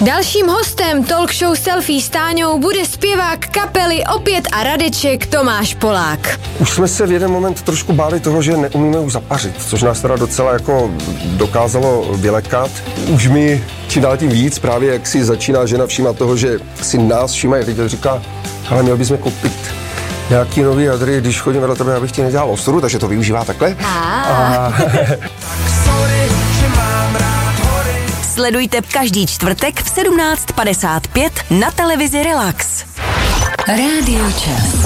Dalším hostem talk show Selfie s Táňou bude zpěvák kapely Opět a Radeček Tomáš Polák. Už jsme se v jeden moment trošku báli toho, že neumíme už zapařit, což nás teda docela jako dokázalo vylekat. Už mi čím dál tím víc, právě jak si začíná žena všímat toho, že si nás všímají, teď říká, ale měl bychom koupit nějaký nový jadry, když chodím vedle tebe, abych ti nedělal ostudu, takže to využívá takhle. Sledujte každý čtvrtek v 17:55 na televizi Relax. Rádio Čas.